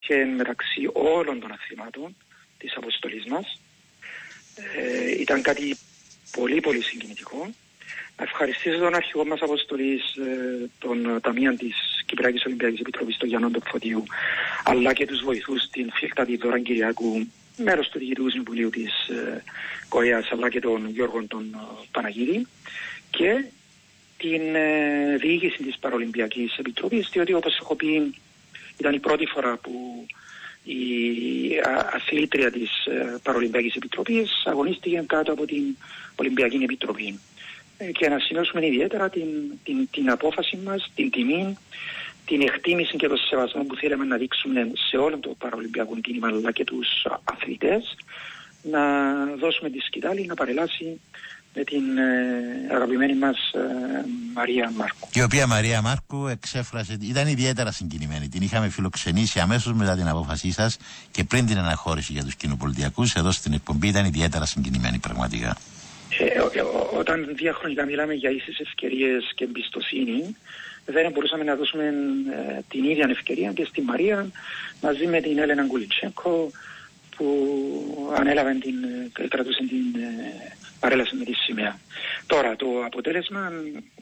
και μεταξύ όλων των αθλημάτων της αποστολής μας. Ήταν κάτι πολύ πολύ συγκινητικό. Να ευχαριστήσω τον αρχηγό μας αποστολής, των ταμείων της Κυπριακής Ολυμπιακής Επιτροπής, τον Γιάννον Φωτίου, αλλά και τους βοηθούς, την Φίλτα Δώρα Κυριακού, μέρος του Διοικητικού Συμβουλίου της ΚΟΕΑΣ, αλλά και τον Γιώργο τον Παναγίδη, και την διοίκηση της Παραολυμπιακής Επιτροπής, διότι όπως έχω πει ήταν η πρώτη φορά που η αθλήτρια της Παραολυμπιακής Επιτροπής αγωνίστηκε κάτω από την Ολυμπιακή Επιτροπή. Και να σημειώσουμε ιδιαίτερα την απόφαση μας, την τιμή, την εκτίμηση και το σεβασμό που θέλαμε να δείξουμε σε όλο το παραολυμπιακό κίνημα, αλλά και τους αθλητές, να δώσουμε τη σκητάλη να παρελάσει με την αγαπημένη μας Μαρία Μάρκου. Η οποία Μαρία Μάρκου ήταν ιδιαίτερα συγκινημένη. Την είχαμε φιλοξενήσει αμέσως μετά την απόφασή σας και πριν την αναχώρηση για τους κοινοπολιτιακούς εδώ στην εκπομπή. Ήταν ιδιαίτερα συγκινημένη πραγματικά. Όταν διαχρονικά μιλάμε για ίσες ευκαιρίες και εμπιστοσύνη, δεν μπορούσαμε να δώσουμε την ίδια ευκαιρία και στη Μαρία μαζί με την Έλενα Γκουλιτσέγκο, που ανέλαβαν κρατούσε την παρέλαση με τη σημαία. Τώρα το αποτέλεσμα,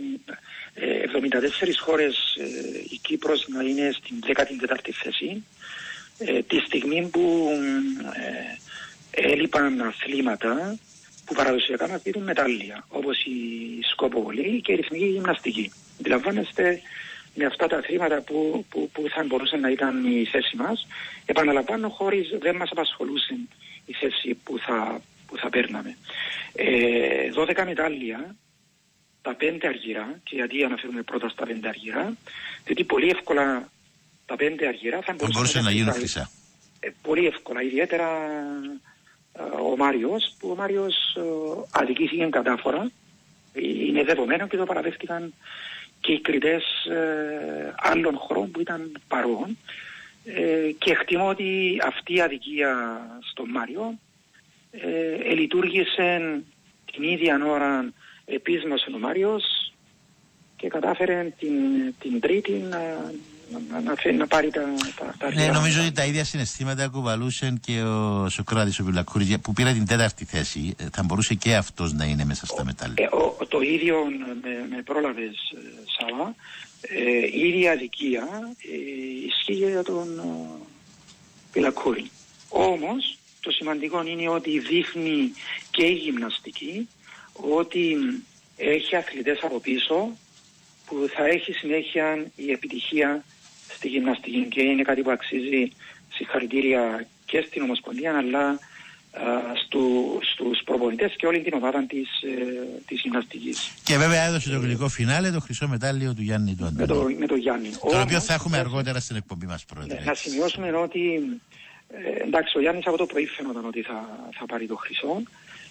74 χώρες, η Κύπρος να είναι στην 14η θέση, τη στιγμή που έλειπαν αθλήματα που παραδοσιακά μας δίνουν μετάλλια, όπως η σκοποβολή και η ρυθμική γυμναστική. Αντιλαμβάνεστε, με αυτά τα αθλήματα που θα μπορούσαν να ήταν η θέση μας, επαναλαμβάνω, χωρίς δεν μας απασχολούσε η θέση που θα παίρναμε. 12 μετάλλια, τα 5 αργυρά, και γιατί αναφέρουμε πρώτα στα 5 αργυρά, διότι πολύ εύκολα τα 5 αργυρά θα μπορούσαν να γίνουν χρυσά. Πολύ εύκολα, ιδιαίτερα ο Μάριος, που ο Μάριος αδικήθηκε κατάφορα, είναι δεδομένο και το παραδέχτηκαν και οι κριτές άλλων χωρών που ήταν παρόν, και εκτιμώ ότι αυτή η αδικία στον Μάριο λειτουργήσε την ίδια ώρα, επίσμωσε ο Μάριος και κατάφερε την Τρίτη να πάρει τα αργυρά. Ναι, νομίζω ότι τα ίδια συναισθήματα κουβαλούσε και ο Σοκράτης ο Βιλακούρης που πήρε την 4η θέση. Θα μπορούσε και αυτός να είναι μέσα στα μετάλλια. Το ίδιο με πρόλαβες, Σάβα. Η ίδια αδικία ισχύει για τον Βιλακούρη. Όμως το σημαντικό είναι ότι δείχνει και η γυμναστική ότι έχει αθλητές από πίσω που θα έχει συνέχεια η επιτυχία στη γυμναστική, και είναι κάτι που αξίζει συγχαρητήρια και στην Ομοσπονδία, αλλά στους προπονητές και όλη την ομάδα της γυμναστικής. Και βέβαια έδωσε το γλυκό φινάλε, το χρυσό μετάλλιο του Γιάννη του Αντώνη. Με το Γιάννη. Το οποίο θα έχουμε αργότερα στην εκπομπή μας, Πρόεδρε. Να σημειώσουμε ότι εντάξει, ο Γιάννης από το πρωί φαίνονταν ότι θα πάρει το χρυσό.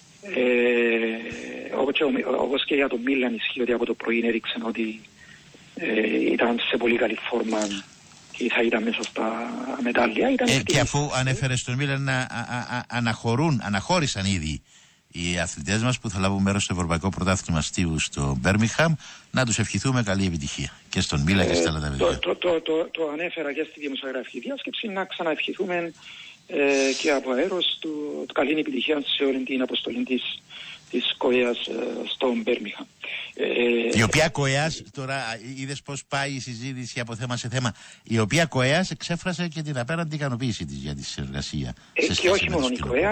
Όπως και για τον Μίλαν ισχύει ότι από το πρωί έδειξαν ότι ήταν σε πολύ καλή φόρμα και θα ήταν μέσα στα μετάλλια. Και αφού ανέφερε στον Μίλαν να αναχώρησαν ήδη οι αθλητές μας που θα λάβουν μέρος στο Ευρωπαϊκό Πρωτάθλημα Στίβου στο Μπέρμιγχαμ, να τους ευχηθούμε καλή επιτυχία και στον Μίλαν και στα άλλα τα παιδιά. Το ανέφερα και στη δημοσιογραφική διάσκεψη, να ξαναευχηθούμε και από αέρος του καλή επιτυχία σε όλη την αποστολή της ΚΟΕΑΣ στον Μπέρμιγχαμ. Η οποία ΚΟΕΑΣ, τώρα είδες πώς πάει η συζήτηση από θέμα σε θέμα, η οποία ΚΟΕΑΣ εξέφρασε και την απέραντη ικανοποίηση της για τη συνεργασία. Και όχι μόνο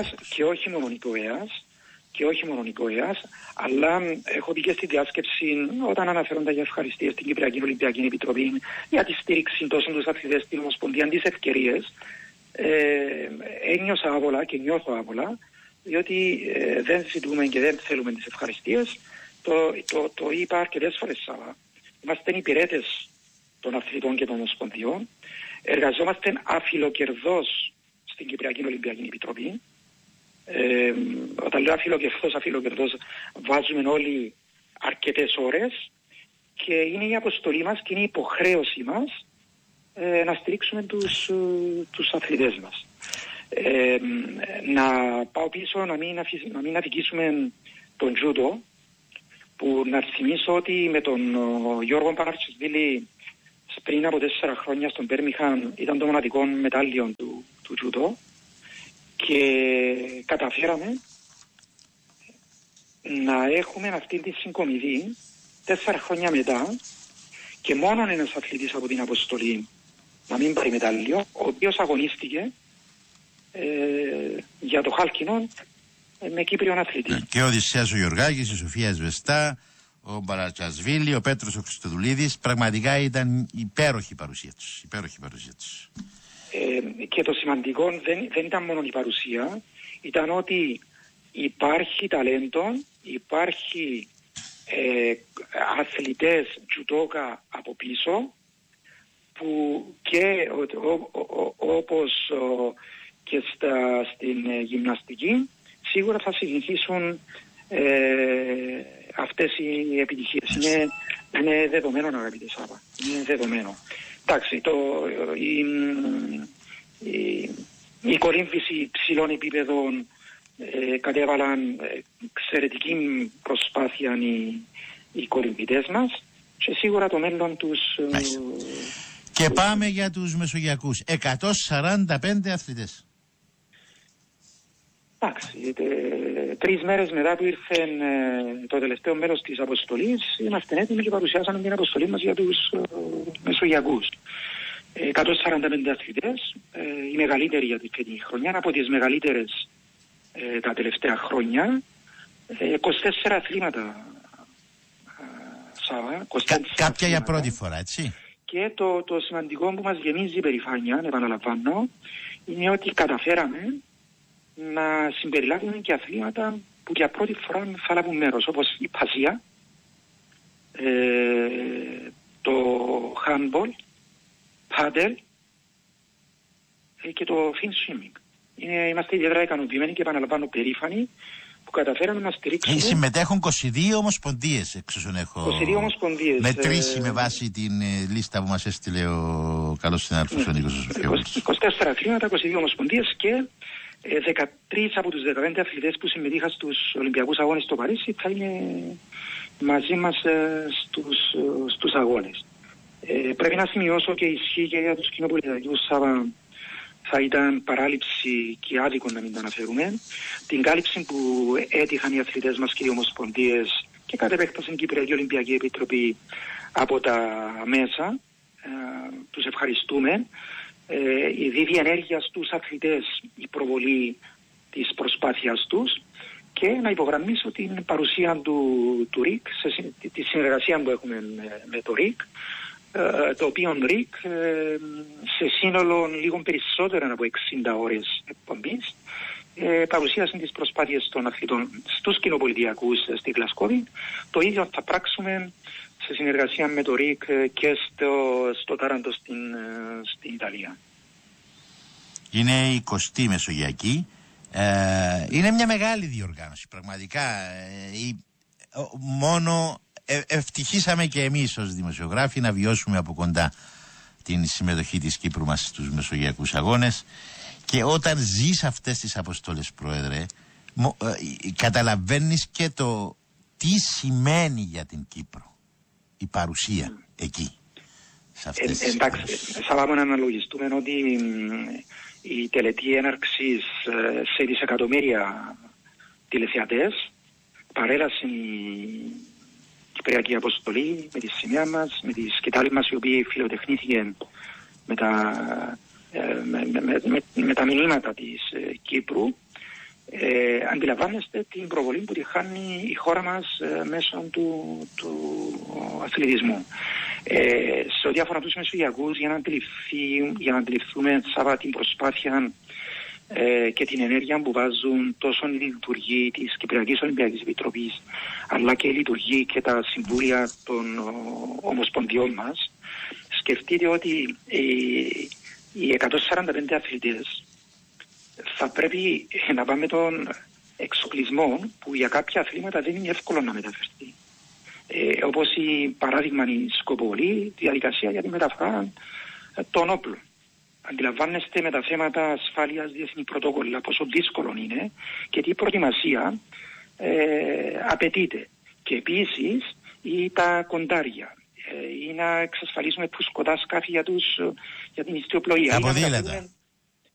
η ΚΟΕΑΣ, αλλά έχω πει και στη διάσκεψη, όταν αναφέροντα για ευχαριστίες στην Κυπριακή Ολυμπιακή Επιτροπή για τη στήριξη τόσο τους αθλητές στην Ομοσπονδία, τις ευκαιρίες, ένιωσα άβολα και νιώθω άβολα, διότι δεν ζητούμε και δεν θέλουμε τις ευχαριστίες. Το είπα αρκετές φορές, Σάβα. Είμαστε υπηρέτες των αθλητών και των ομοσπονδιών. Εργαζόμαστε αφιλοκερδώς στην Κυπριακή Ολυμπιακή Επιτροπή. Όταν λέω αφιλοκερδώς, βάζουμε όλοι αρκετές ώρες και είναι η αποστολή μας και είναι η υποχρέωση μας να στηρίξουμε τους αθλητές μας. Να πάω πίσω, να μην αδικήσουμε τον τζούντο, που να θυμίσω ότι με τον Γιώργο Παναρτσισβίλη πριν από 4 χρόνια στον Μπέρμιχαμ ήταν το μοναδικό μετάλλιο του τζούτο και καταφέραμε να έχουμε αυτή τη συγκομιδή 4 χρόνια μετά και μόνο ένας αθλητής από την αποστολή να μην πάρει μετάλλιο, ο οποίος αγωνίστηκε για το χάλκινο με Κύπριον αθλητή. Και ο Οδυσσέας ο Γιωργάκης, η Σοφία Σβεστά, ο Μπαρατσασβίλη, ο Πέτρος ο Χριστοδουλίδης. Πραγματικά ήταν υπέροχη η παρουσία τους. Και το σημαντικό δεν ήταν μόνο η παρουσία, ήταν ότι υπάρχει ταλέντο, υπάρχει αθλητές τζουδόκα από πίσω που και όπως και στην γυμναστική σίγουρα θα συνεχίσουν αυτές οι επιτυχίες. Είναι δεδομένο, αγαπητέ Σάβα. Είναι δεδομένο. Εντάξει, η κολύμβηση ψηλών επίπεδων κατέβαλαν εξαιρετική προσπάθεια οι κολυμβητές μας και σίγουρα το μέλλον τους... Και πάμε για τους μεσογειακούς. 145 αθλητές. Εντάξει, 3 μέρες μετά που ήρθε το τελευταίο μέρος της αποστολής, είμαστε έτοιμοι και παρουσιάσαμε την αποστολή μας για τους μεσογειακούς. 145 αθλητές, οι μεγαλύτεροι για την φετινή χρονιά, από τις μεγαλύτερες τα τελευταία χρόνια, 24 αθλήματα. Κάποια για πρώτη φορά, έτσι. Και το σημαντικό που μας γεμίζει υπερηφάνεια, επαναλαμβάνω, είναι ότι καταφέραμε να συμπεριλάβουμε και αθλήματα που για πρώτη φορά θα λάβουν μέρος, όπως η παζία, το handball, paddle και το fin swimming. Είμαστε ιδιαίτερα ικανοποιημένοι και επαναλαμβάνω περήφανοι που καταφέραμε να στηρίξουμε. Συμμετέχουν 22 ομοσπονδίες, εξ όσων έχω 22 ομοσπονδίες μετρήσει με βάση την λίστα που μας έστειλε ο καλός συνάδελφος ο Νίκος. 24 αθλήματα, 22 ομοσπονδίες και 13 από τους 15 αθλητές που συμμετείχαν στους Ολυμπιακούς Αγώνες στο Παρίσι θα είναι μαζί μας στους αγώνες. Πρέπει να σημειώσω και ισχύει και για τους κοινοπολιτικούς, θα ήταν παράληψη και άδικο να μην τα αναφέρουμε, την κάλυψη που έτυχαν οι αθλητές μας και οι ομοσπονδίες και κατ' επέκταση η Κυπριακή Ολυμπιακή Επιτροπή από τα μέσα. Τους ευχαριστούμε. Η δίδυ ενέργεια στους αθλητές, η προβολή της προσπάθειας τους και να υπογραμμίσω την παρουσία του ΡΙΚ, τη συνεργασία που έχουμε με το ΡΙΚ, το οποίο ΡΙΚ σε σύνολο λίγο περισσότερο από 60 ώρες εκπομπής παρουσίασε τις προσπάθειες των αθλητών στους κοινοπολιτιακούς στη Γλασκόβη. Το ίδιο θα πράξουμε σε συνεργασία με το ΡΙΚ και στο Τάραντο στην Ιταλία. Είναι η 20η Μεσογειακή. Είναι μια μεγάλη διοργάνωση πραγματικά. Μόνο ευτυχήσαμε και εμείς ως δημοσιογράφοι να βιώσουμε από κοντά την συμμετοχή της Κύπρου μας στους Μεσογειακούς Αγώνες και όταν ζεις αυτές τις αποστολές, Πρόεδρε, καταλαβαίνεις και το τι σημαίνει για την Κύπρο η παρουσία εκεί σε αυτές τις εντάξει, θα πάμε να αναλογιστούμε ότι η τελετή έναρξης σε δισεκατομμύρια τηλεθεατές παρέλασε η Κυπριακή Αποστολή με τη σημαία μας, με τη σκητάλη μας η οποία φιλοτεχνήθηκε με τα μηνύματα της Κύπρου. Αντιλαμβάνεστε την προβολή που τη χάνει η χώρα μας μέσω του αθλητισμού. Σε ό,τι αφορά τους Μεσογειακούς, για να αντιληφθούμε την προσπάθεια και την ενέργεια που βάζουν τόσο οι λειτουργοί της Κυπριακής Ολυμπιακής Επιτροπής αλλά και οι λειτουργοί και τα συμβούλια των ομοσπονδιών μας, σκεφτείτε ότι οι 145 αθλητές θα πρέπει να πάμε τον εξοπλισμό που για κάποια αθλήματα δεν είναι εύκολο να μεταφερθεί. Όπως η παράδειγμα η σκοποβολή, διαδικασία για τη μεταφορά των όπλων. Αντιλαμβάνεστε με τα θέματα ασφάλειας, διεθνή πρωτόκολλα, πόσο δύσκολο είναι και τι προετοιμασία απαιτείται. Και επίσης τα κοντάρια. ή να εξασφαλίσουμε πουσκωτά σκάφη για την ιστιοπλοεία. Τα ποδήλατα.